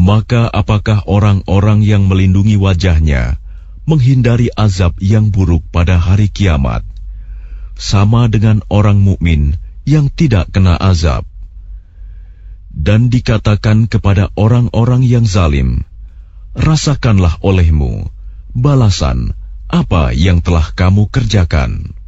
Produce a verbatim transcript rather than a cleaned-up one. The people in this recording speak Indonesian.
Maka apakah orang-orang yang melindungi wajahnya menghindari azab yang buruk pada hari kiamat, sama dengan orang mukmin yang tidak kena azab? Dan dikatakan kepada orang-orang yang zalim, rasakanlah olehmu balasan apa yang telah kamu kerjakan.